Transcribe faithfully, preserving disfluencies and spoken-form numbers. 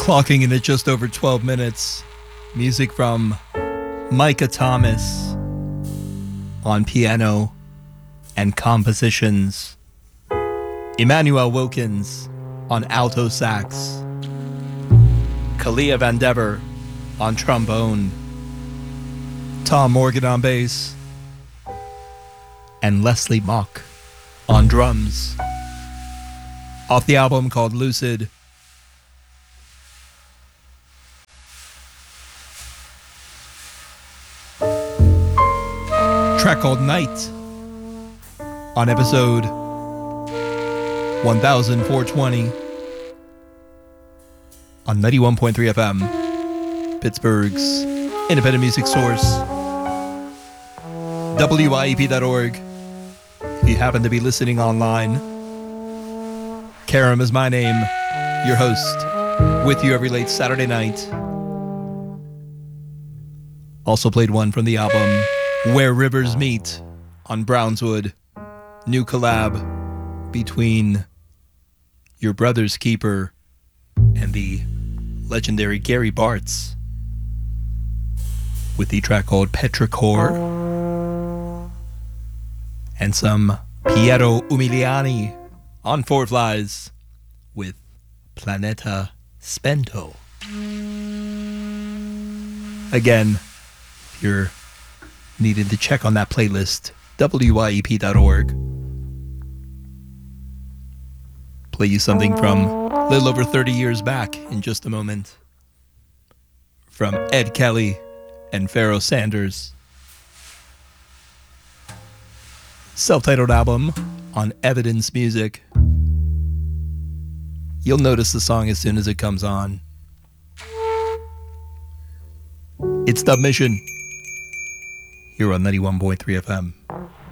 Clocking in at just over twelve minutes. Music from Micah Thomas on piano and compositions. Emmanuel Wilkins on alto sax. Kalia Van Dever on trombone. Tom Morgan on bass. And Leslie Mock on drums. Off the album called Lucid. Track called Night on episode one thousand four hundred twenty on ninety-one point three F M, Pittsburgh's independent music source, W I E P dot org. If you happen to be listening online, Karam is my name, your host, with you every late Saturday night. Also played one from the album Where Rivers Meet on Brownswood. New collab between Your Brother's Keeper and the legendary Gary Bartz with the track called Petrichor, and some Piero Umiliani on Four Flies with Planeta Spento. Again, if you're needed to check on that playlist, W I E P dot org. Play you something from a little over thirty years back in just a moment. From Ed Kelly and Pharoah Sanders. Self-titled album on Evidence Music. You'll notice the song as soon as it comes on. It's Dub Mission here on ninety-one point three F M.